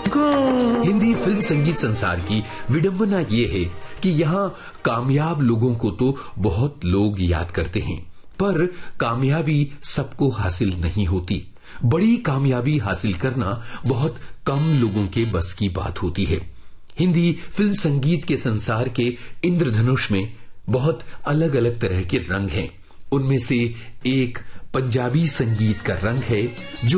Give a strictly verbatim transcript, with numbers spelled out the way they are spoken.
Hindi film संगीत संसार की विडंबना ये है कि यहाँ कामयाब लोगों को तो बहुत लोग याद करते हैं, पर कामयाबी सबको हासिल नहीं होती। बड़ी कामयाबी हासिल करना बहुत कम लोगों के बस की बात होती है। हिंदी फिल्म संगीत के संसार के इंद्रधनुष में बहुत अलग अलग तरह के रंग हैं। उनमें से एक पंजाबी संगीत का रंग है जो